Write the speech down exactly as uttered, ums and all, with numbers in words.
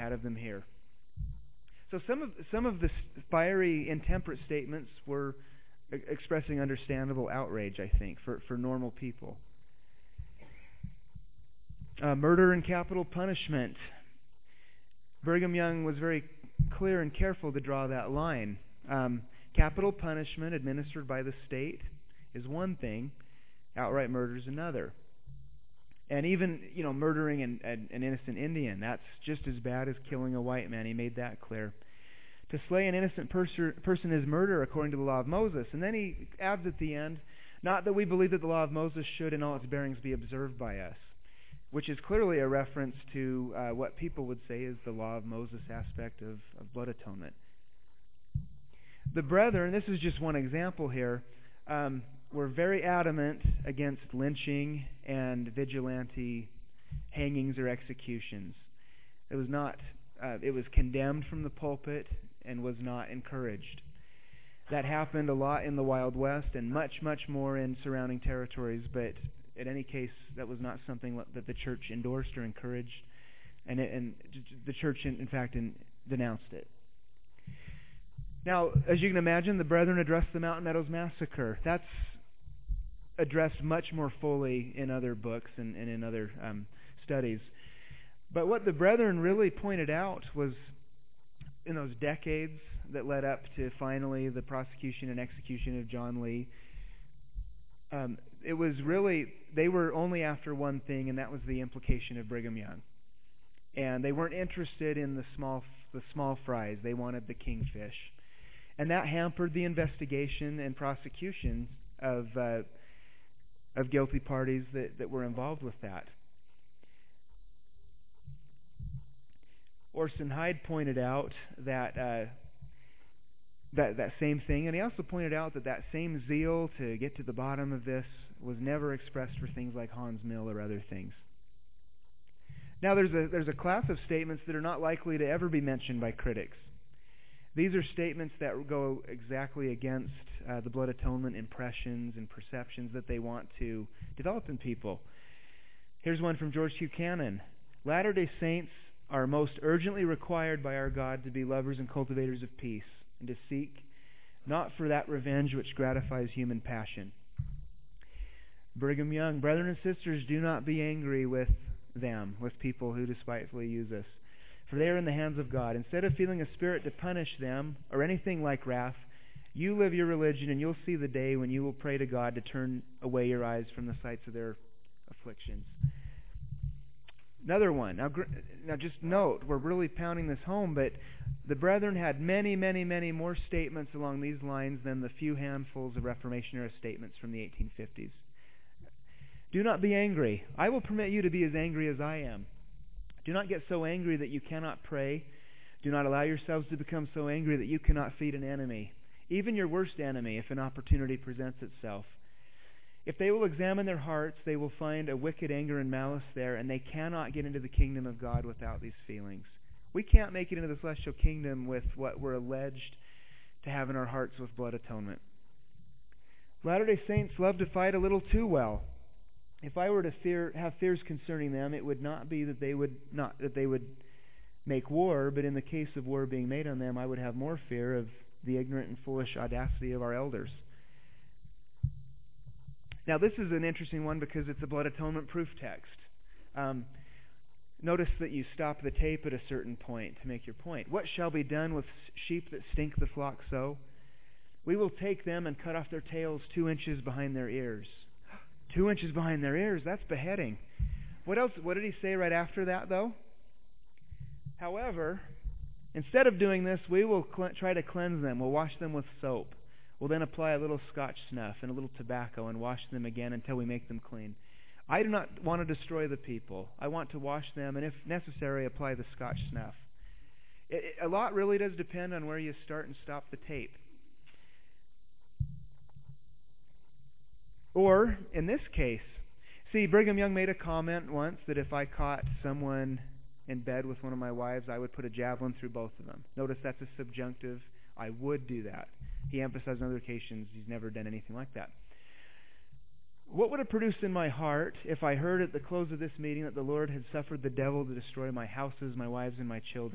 bad of them here. So some of some of the fiery, intemperate statements were expressing understandable outrage, I think, for, for normal people. Uh, murder and capital punishment. Brigham Young was very clear and careful to draw that line. Um, capital punishment administered by the state is one thing, outright murder is another. And even, you know, murdering an, an, an innocent Indian, that's just as bad as killing a white man. He made that clear. To slay an innocent pers- person is murder according to the law of Moses. And then he adds at the end, not that we believe that the law of Moses should in all its bearings be observed by us, which is clearly a reference to uh, what people would say is the law of Moses aspect of, of blood atonement. The brethren, this is just one example here, um, were very adamant against lynching and vigilante hangings or executions. It was not, uh, it was condemned from the pulpit and was not encouraged. That happened a lot in the Wild West and much, much more in surrounding territories, but in any case, that was not something that the church endorsed or encouraged, and, it, and the church, in, in fact, in, denounced it. Now, as you can imagine, the brethren addressed the Mountain Meadows Massacre. That's addressed much more fully in other books and, and in other um, studies. But what the brethren really pointed out was, in those decades that led up to finally the prosecution and execution of John Lee, um, it was really, they were only after one thing, and that was the implication of Brigham Young. And they weren't interested in the small the small fries. They wanted the kingfish. And that hampered the investigation and prosecution of uh, of guilty parties that, that were involved with that. Orson Hyde pointed out that uh, that that same thing, and he also pointed out that that same zeal to get to the bottom of this was never expressed for things like Haun's Mill or other things. Now, there's a there's a class of statements that are not likely to ever be mentioned by critics. These are statements that go exactly against uh, the blood atonement impressions and perceptions that they want to develop in people. Here's one from George Buchanan. Latter-day Saints are most urgently required by our God to be lovers and cultivators of peace, and to seek not for that revenge which gratifies human passion. Brigham Young, brethren and sisters, do not be angry with them, with people who despitefully use us, for they are in the hands of God. Instead of feeling a spirit to punish them, or anything like wrath, you live your religion, and you'll see the day when you will pray to God to turn away your eyes from the sights of their afflictions. Another one. Now, now just note, we're really pounding this home, but the brethren had many, many, many more statements along these lines than the few handfuls of Reformation-era statements from the eighteen fifties. Do not be angry. I will permit you to be as angry as I am. Do not get so angry that you cannot pray. Do not allow yourselves to become so angry that you cannot feed an enemy, even your worst enemy, if an opportunity presents itself. If they will examine their hearts, they will find a wicked anger and malice there, and they cannot get into the kingdom of God without these feelings. We can't make it into the celestial kingdom with what we're alleged to have in our hearts with blood atonement. Latter-day Saints love to fight a little too well. If I were to fear, have fears concerning them, it would not be that they would not that they would make war, but in the case of war being made on them, I would have more fear of the ignorant and foolish audacity of our elders. Now, this is an interesting one because it's a blood atonement proof text. Um, notice that you stop the tape at a certain point to make your point. What shall be done with sheep that stink the flock so? We will take them and cut off their tails two inches behind their ears. Two inches behind their ears, that's beheading. What else? What did he say right after that, though? However, instead of doing this, we will cl- try to cleanse them. We'll wash them with soap. We'll then apply a little Scotch snuff and a little tobacco and wash them again until we make them clean. I do not want to destroy the people. I want to wash them, and if necessary, apply the Scotch snuff. It, it, a lot really does depend on where you start and stop the tape. Or, in this case, see, Brigham Young made a comment once that if I caught someone in bed with one of my wives, I would put a javelin through both of them. Notice that's a subjunctive. I would do that. He emphasized on other occasions he's never done anything like that. What would have produced in my heart if I heard at the close of this meeting that the Lord had suffered the devil to destroy my houses, my wives, and my children?